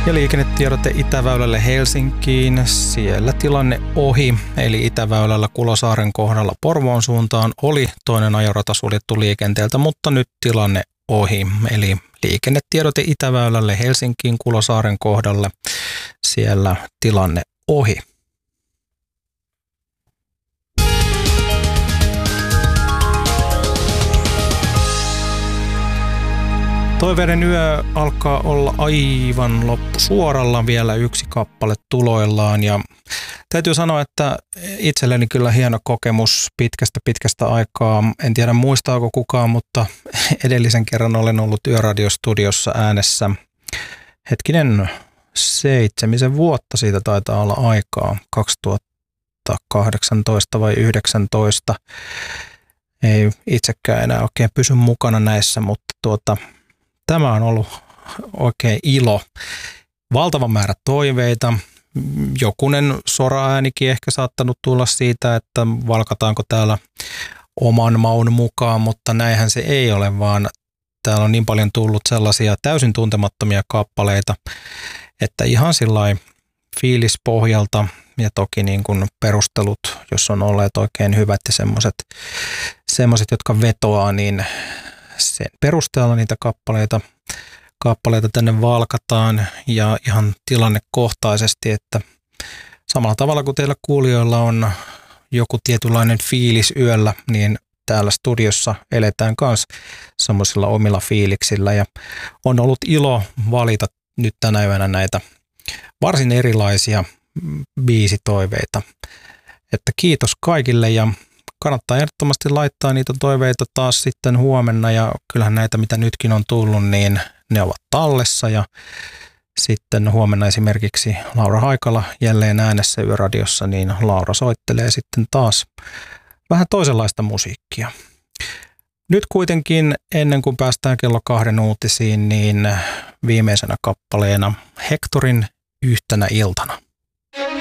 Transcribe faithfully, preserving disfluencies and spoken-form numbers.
Ja liikennetiedote Itäväylälle Helsinkiin, siellä tilanne ohi, eli Itäväylällä Kulosaaren kohdalla Porvoon suuntaan oli toinen ajorata suljettu liikenteeltä, mutta nyt tilanne ohi, eli liikennetiedote Itäväylälle Helsinkiin Kulosaaren kohdalle, siellä tilanne ohi. Toiveiden yö alkaa olla aivan loppusuoralla, vielä yksi kappale tuloillaan ja täytyy sanoa, että itselleni kyllä hieno kokemus pitkästä pitkästä aikaa. En tiedä muistaako kukaan, mutta edellisen kerran olen ollut Yöradiostudiossa äänessä. Hetkinen, seitsemisen vuotta siitä taitaa olla aikaa, kaksituhattakahdeksantoista vai yhdeksäntoista. Ei itsekään enää oikein pysy mukana näissä, mutta tuota... Tämä on ollut oikein ilo. Valtava määrä toiveita. Jokunen sora-äänikin ehkä saattanut tulla siitä, että valkataanko täällä oman maun mukaan, mutta näinhän se ei ole, vaan täällä on niin paljon tullut sellaisia täysin tuntemattomia kappaleita, että ihan sillain fiilispohjalta ja toki niin kuin perustelut, jos on olleet oikein hyvät ja semmoiset, semmoiset, jotka vetoaa, niin sen perusteella niitä kappaleita, kappaleita tänne valkataan ja ihan tilannekohtaisesti, että samalla tavalla kuin teillä kuulijoilla on joku tietynlainen fiilis yöllä, niin täällä studiossa eletään myös semmoisilla omilla fiiliksillä ja on ollut ilo valita nyt tänä yönä näitä varsin erilaisia biisitoiveita. Että kiitos kaikille ja kannattaa ehdottomasti laittaa niitä toiveita taas sitten huomenna ja kyllähän näitä mitä nytkin on tullut, niin ne ovat tallessa ja sitten huomenna esimerkiksi Laura Haikala jälleen äänessä Yöradiossa, niin Laura soittelee sitten taas vähän toisenlaista musiikkia. Nyt kuitenkin ennen kuin päästään kello kahden uutisiin, niin viimeisenä kappaleena Hectorin Yhtenä iltana.